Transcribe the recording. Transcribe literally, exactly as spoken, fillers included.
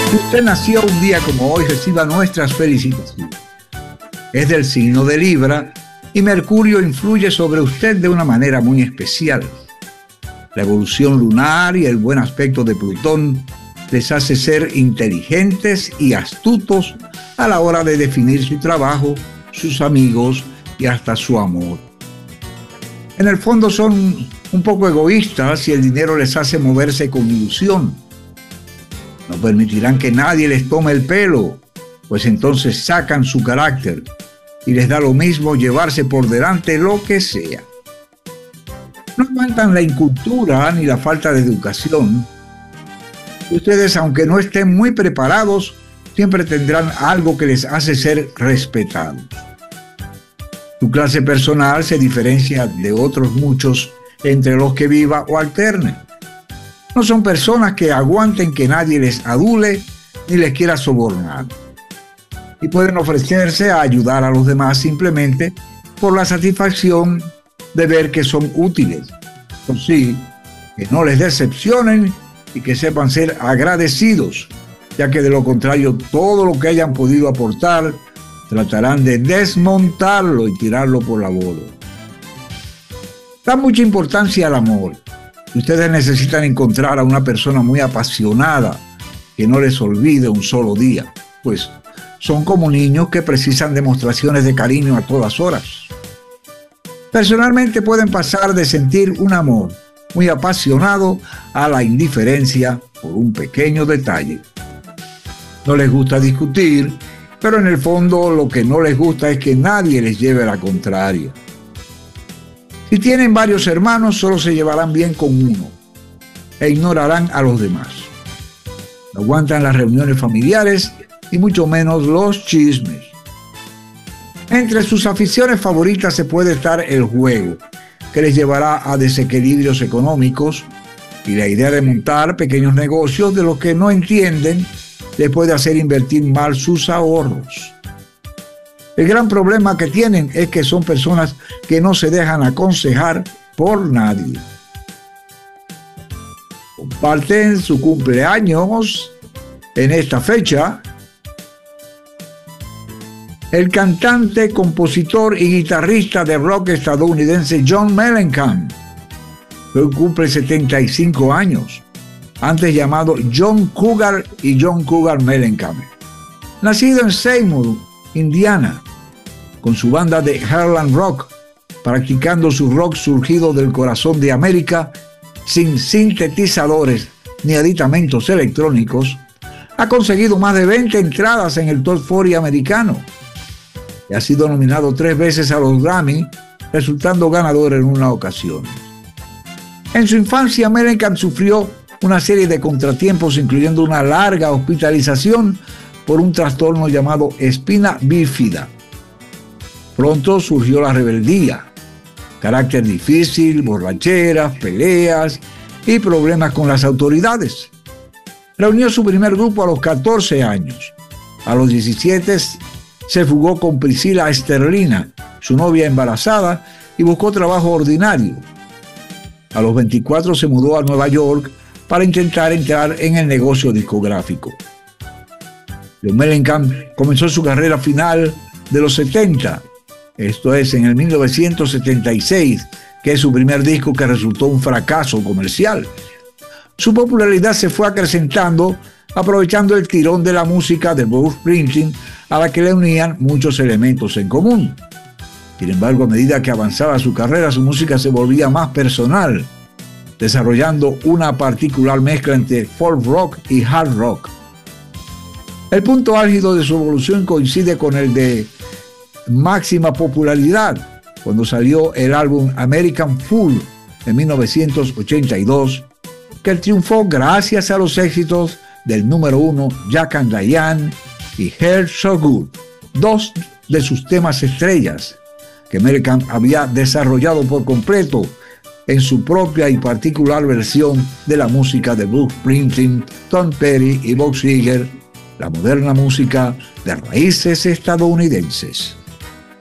Si usted nació un día como hoy, reciba nuestras felicitaciones. Es del signo de Libra y Mercurio influye sobre usted de una manera muy especial. La evolución lunar y el buen aspecto de Plutón les hace ser inteligentes y astutos a la hora de definir su trabajo, sus amigos y hasta su amor. En el fondo son un poco egoístas y el dinero les hace moverse con ilusión. No permitirán que nadie les tome el pelo, pues entonces sacan su carácter y les da lo mismo llevarse por delante lo que sea. No aguantan la incultura ni la falta de educación. Ustedes, aunque no estén muy preparados, siempre tendrán algo que les hace ser respetados. Su clase personal se diferencia de otros muchos entre los que viva o alterne. No son personas que aguanten que nadie les adule ni les quiera sobornar. Y pueden ofrecerse a ayudar a los demás simplemente por la satisfacción de ver que son útiles. Por sí, que no les decepcionen y que sepan ser agradecidos, ya que de lo contrario todo lo que hayan podido aportar tratarán de desmontarlo y tirarlo por la borda. Dan mucha importancia al amor. Ustedes necesitan encontrar a una persona muy apasionada que no les olvide un solo día, pues son como niños que precisan demostraciones de cariño a todas horas. Personalmente pueden pasar de sentir un amor muy apasionado a la indiferencia por un pequeño detalle. No les gusta discutir, pero en el fondo lo que no les gusta es que nadie les lleve la contraria. Si tienen varios hermanos, solo se llevarán bien con uno e ignorarán a los demás. No aguantan las reuniones familiares y mucho menos los chismes. Entre sus aficiones favoritas se puede estar el juego, que les llevará a desequilibrios económicos, y la idea de montar pequeños negocios de los que no entienden les puede hacer invertir mal sus ahorros. El gran problema que tienen es que son personas que no se dejan aconsejar por nadie. Comparten su cumpleaños en esta fecha el cantante, compositor y guitarrista de rock estadounidense John Mellencamp, que hoy cumple setenta y cinco años, antes llamado John Cougar y John Cougar Mellencamp. Nacido en Seymour, Indiana, con su banda de Heartland Rock, practicando su rock surgido del corazón de América, sin sintetizadores ni aditamentos electrónicos, ha conseguido más de veinte entradas en el Top cuarenta americano y ha sido nominado tres veces a los Grammy, resultando ganador en una ocasión. En su infancia, Mellencamp sufrió una serie de contratiempos, incluyendo una larga hospitalización por un trastorno llamado espina bífida. Pronto surgió la rebeldía, carácter difícil, borracheras, peleas y problemas con las autoridades. Reunió su primer grupo a los catorce años. A los diecisiete se fugó con Priscilla Sterlina, su novia embarazada, y buscó trabajo ordinario. A los veinticuatro se mudó a Nueva York para intentar entrar en el negocio discográfico. John Mellencamp comenzó su carrera final de los setenta, esto es en el mil novecientos setenta y seis, que es su primer disco que resultó un fracaso comercial. Su popularidad se fue acrecentando aprovechando el tirón de la música de Bruce Springsteen, a la que le unían muchos elementos en común. Sin embargo, a medida que avanzaba su carrera, su música se volvía más personal, desarrollando una particular mezcla entre folk rock y hard rock. El punto álgido de su evolución coincide con el de máxima popularidad, cuando salió el álbum American Fool en mil novecientos ochenta y dos, que triunfó gracias a los éxitos del número uno Jack and Diane y Heart So Good, dos de sus temas estrellas que Mellencamp había desarrollado por completo en su propia y particular versión de la música de Bruce Springsteen, Tom Petty y Bob Seger, la moderna música de raíces estadounidenses.